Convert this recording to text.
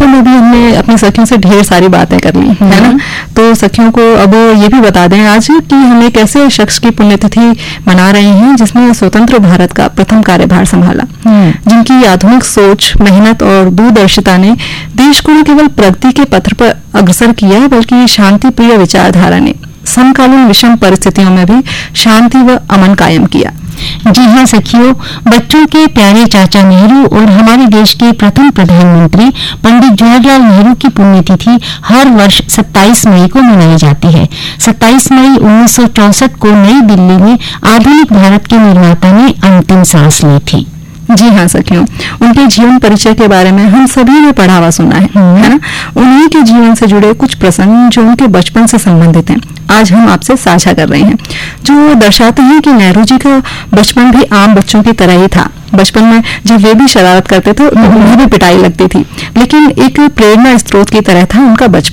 बचपन में भी हमने अपनी सखियों से ढेर सारी बातें कर ली, है ना। तो सखियों को अब ये भी बता दें आज कि हम एक ऐसे शख्स की पुण्यतिथि मना रहे हैं जिसने स्वतंत्र भारत का प्रथम कार्यभार संभाला, जिनकी आधुनिक सोच, मेहनत और दूरदर्शिता ने देश को न केवल प्रगति के पथ पर अग्रसर किया, बल्कि शांति प्रिय विचारधारा ने समकालीन विषम परिस्थितियों में भी शांति व अमन कायम किया। जी हाँ सखियों, बच्चों के प्यारे चाचा नेहरू और हमारे देश के प्रथम प्रधानमंत्री पंडित जवाहरलाल नेहरू की पुण्यतिथि हर वर्ष 27 मई को मनाई जाती है। 27 मई 1964 को नई दिल्ली में आधुनिक भारत के निर्माता ने अंतिम सांस ली थी। जी हाँ सखियों, उनके जीवन परिचय के बारे में हम सभी ने पढ़ा हुआ सुना है ना। उन्हीं के जीवन से जुड़े कुछ प्रसंग जो उनके बचपन से संबंधित हैं, आज हम आपसे साझा कर रहे हैं, जो दर्शाते हैं कि नेहरू जी का बचपन भी आम बच्चों की तरह ही था। बचपन में जब वे भी शरारत करते थे तो उन्हें भी पिटाई लगती थी, लेकिन एक प्रेरणा स्रोत की तरह था उनका बचपन।